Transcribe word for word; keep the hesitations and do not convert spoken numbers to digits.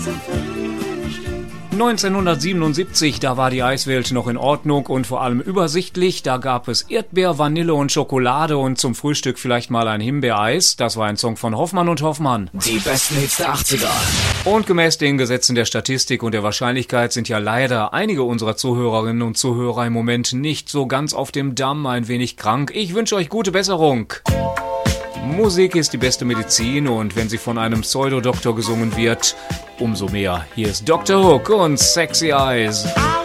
neunzehnhundertsiebenundsiebzig, da war die Eiswelt noch in Ordnung und vor allem übersichtlich. Da gab es Erdbeer, Vanille und Schokolade und zum Frühstück vielleicht mal ein Himbeereis. Das war ein Song von Hoffmann und Hoffmann. Die besten Hits der achtziger. Und gemäß den Gesetzen der Statistik und der Wahrscheinlichkeit sind ja leider einige unserer Zuhörerinnen und Zuhörer im Moment nicht so ganz auf dem Damm, ein wenig krank. Ich wünsche euch gute Besserung. Musik ist die beste Medizin und wenn sie von einem Pseudodoktor gesungen wird, umso mehr. Hier ist Doktor Hook und Sexy Eyes.